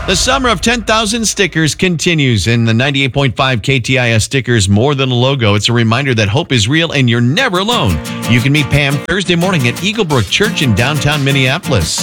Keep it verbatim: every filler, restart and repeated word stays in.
The summer of ten thousand stickers continues in the ninety-eight point five K T I S stickers More Than a Logo. It's a reminder that hope is real and you're never alone. You can meet Pam Thursday morning at Eaglebrook Church in downtown Minneapolis.